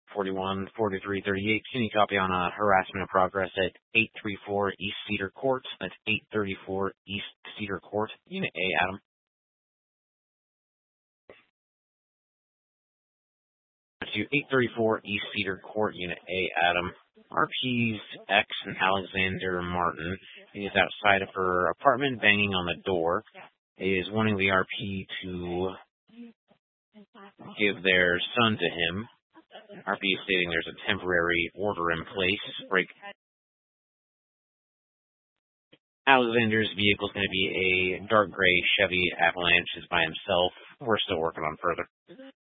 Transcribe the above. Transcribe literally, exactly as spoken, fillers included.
forty-one, forty-three, thirty-eight. Can you copy on a harassment of progress at eight thirty-four East Cedar Court? That's eight thirty-four East Cedar Court, Unit A, Adam. To eight thirty-four East Cedar Court, Unit A, Adam. R P's X and Alexander Martin is outside of her apartment, banging on the door. Is wanting the R P to give their son to him. R P is stating there's a temporary order in place. Break. Alexander's vehicle is going to be a dark gray Chevy Avalanche. Is by himself. We're still working on further.